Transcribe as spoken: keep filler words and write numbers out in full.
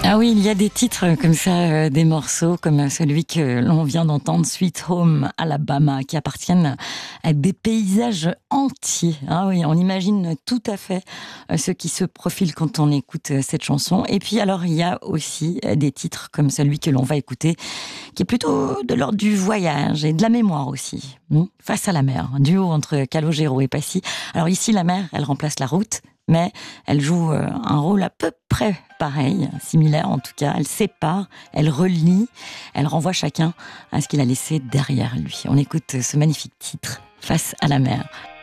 Ah oui, il y a des titres comme ça, euh, des morceaux comme celui que l'on vient d'entendre, Sweet Home Alabama, qui appartiennent à des paysages entiers. Ah oui, on imagine tout à fait euh, ce qui se profile quand on écoute euh, cette chanson. Et puis alors, il y a aussi euh, des titres comme celui que l'on va écouter, qui est plutôt de l'ordre du voyage et de la mémoire aussi. Hmm, Face à la mer, un duo entre Calogero et Passy. Alors ici, la mer, elle remplace la route, mais elle joue euh, un rôle à peu près pareil, similaire en tout cas. Elle sépare, elle relie, elle renvoie chacun à ce qu'il a laissé derrière lui. On écoute ce magnifique titre, Face à la mer.